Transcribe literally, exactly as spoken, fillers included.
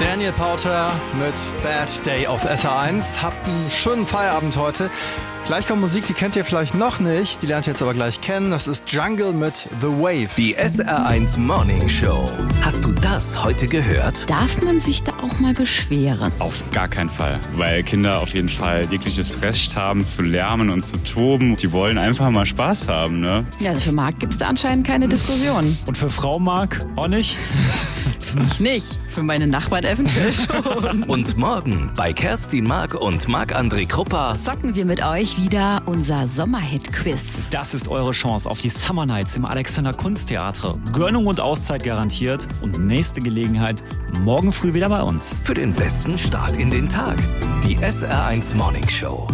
Daniel Powter mit Bad Day auf S R eins. Habt einen schönen Feierabend heute. Gleich kommt Musik, die kennt ihr vielleicht noch nicht, die lernt ihr jetzt aber gleich kennen. Das ist Jungle mit The Wave. Die S R eins Morning Show. Hast du das heute gehört? Darf man sich da auch mal beschweren? Auf gar keinen Fall, weil Kinder auf jeden Fall jegliches Recht haben zu lärmen und zu toben. Die wollen einfach mal Spaß haben, ne? Ja, also für Marc gibt es da anscheinend keine Diskussion. Und für Frau Marc auch nicht? Für mich nicht, für meine Nachbarn eventuell schon. Und morgen bei Kerstin Marc und Marc-André Kruppa Zocken wir mit euch wieder unser Sommerhit-Quiz. Das ist eure Chance auf die Summer Nights im Alexander Kunsttheater. Gönnung und Auszeit garantiert. Und nächste Gelegenheit morgen früh wieder bei uns. für den besten Start in den Tag. Die S R eins Morning Show.